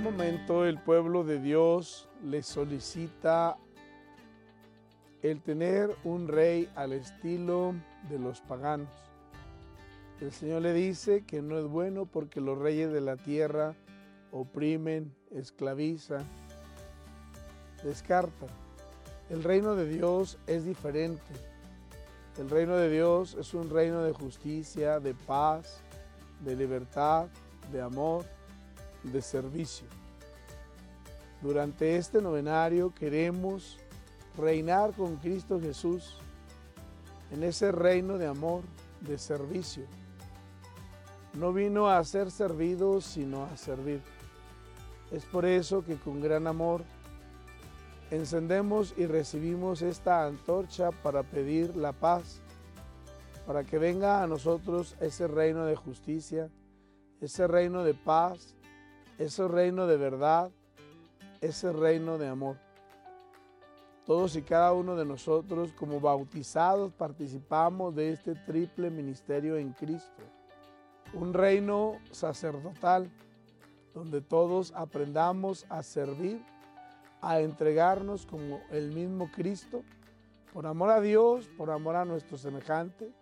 momento el pueblo de Dios le solicita el tener un rey al estilo de los paganos. El Señor le dice que no es bueno porque los reyes de la tierra oprimen, esclavizan, descartan. El reino de Dios es diferente. El reino de Dios es un reino de justicia, de paz, de libertad, de amor, de servicio. Durante este novenario queremos reinar con Cristo Jesús en ese reino de amor, de servicio. No vino a ser servido, sino a servir. Es por eso que con gran amor encendemos y recibimos esta antorcha para pedir la paz, para que venga a nosotros ese reino de justicia, ese reino de paz, ese reino de verdad, ese reino de amor. Todos y cada uno de nosotros, como bautizados, participamos de este triple ministerio en Cristo. Un reino sacerdotal, donde todos aprendamos a servir, a entregarnos como el mismo Cristo, por amor a Dios, por amor a nuestro semejante,